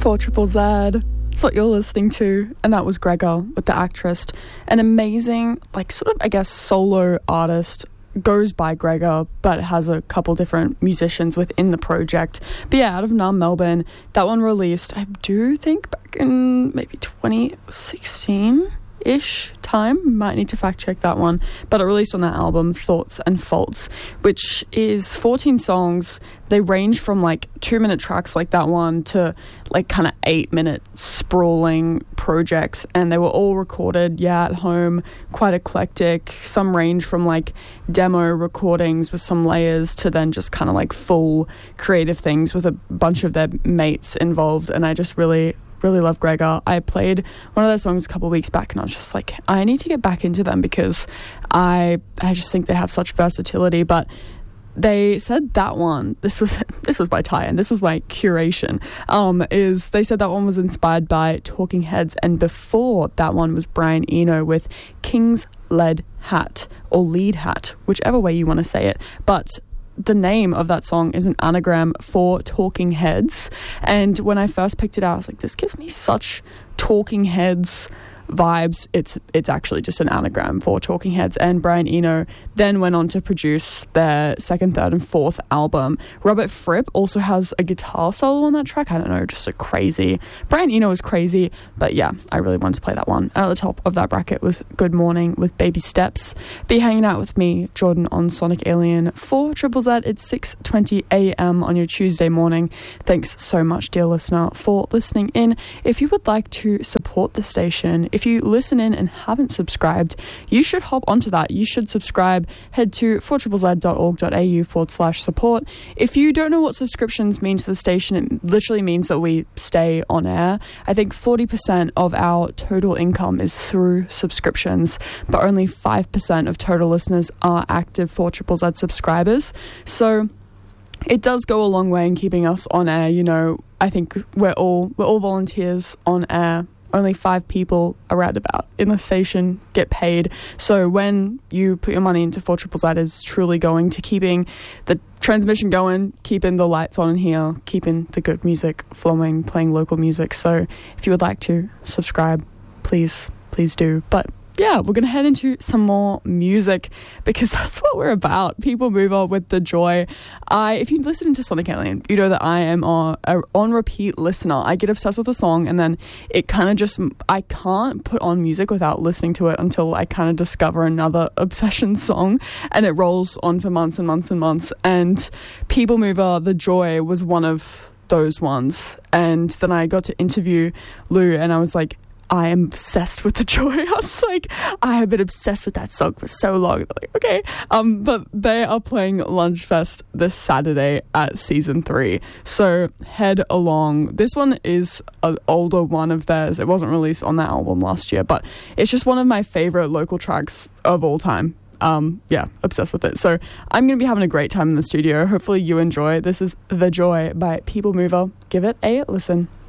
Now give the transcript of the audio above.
4 Triple Z. That's what you're listening to. And that was Gregor with The Actress. An amazing, like, sort of, I guess, solo artist. Goes by Gregor, but has a couple different musicians within the project. But yeah, out of Melbourne, that one released, I do think, back in maybe 2016-ish time. Might need to fact check that one. But it released on that album, Thoughts and Faults, which is 14 songs. They range from like 2-minute tracks like that one to like kind of 8-minute sprawling projects, and they were all recorded at home, quite eclectic. Some range from like demo recordings with some layers to then just kind of like full creative things with a bunch of their mates involved. And I just really love Gregor. I played one of their songs a couple of weeks back and I was just like, I need to get back into them because I just think they have such versatility. But they said that one, this was my tie-in, this was my curation, is they said that one was inspired by Talking Heads, and before that one was Brian Eno with King's Lead Hat, or Lead Hat, whichever way you want to say it. But the name of that song is an anagram for Talking Heads, and when I first picked it out, I was like, this gives me such Talking Heads vibes. It's actually just an anagram for Talking Heads. And Brian Eno then went on to produce their second, third and fourth album. Robert Fripp also has a guitar solo on that track. I don't know, just a crazy, Brian Eno is crazy, but yeah, I really wanted to play that one. At the top of that bracket was Good Morning with Baby Steps. Be hanging out with me, Jordan, on Sonic Alien 4 Triple Z. It's 6:20 a.m. on your Tuesday morning. Thanks so much, dear listener, for listening in. If you would like to support the station, if you listen in and haven't subscribed, you should hop onto that. You should subscribe. Head to 4ZZZ.org.au/support. If you don't know what subscriptions mean to the station, it literally means that we stay on air. I think 40% of our total income is through subscriptions, but only 5% of total listeners are active 4 Triple Z subscribers. So it does go a long way in keeping us on air. You know, I think we're all volunteers on air. Only 5 people around about in the station get paid. So when you put your money into 4 Triple Z, is truly going to keeping the transmission going, keeping the lights on in here, keeping the good music flowing, playing local music. So if you would like to subscribe, please do. But yeah, we're going to head into some more music because that's what we're about. People Mover with The Joy. If you listen to Sonic Alien, you know that I am an on-repeat listener. I get obsessed with a song and then it kind of just, I can't put on music without listening to it until I kind of discover another obsession song, and it rolls on for months and months and months. And People Mover, The Joy was one of those ones. And then I got to interview Lou and I was like, I am obsessed with The Joy. I was like, I have been obsessed with that song for so long. Like, okay. But they are playing Lunchfest this Saturday at Season 3. So head along. This one is an older one of theirs. It wasn't released on that album last year, but it's just one of my favorite local tracks of all time. Yeah, obsessed with it. So I'm going to be having a great time in the studio. Hopefully you enjoy. This is The Joy by People Mover. Give it a listen.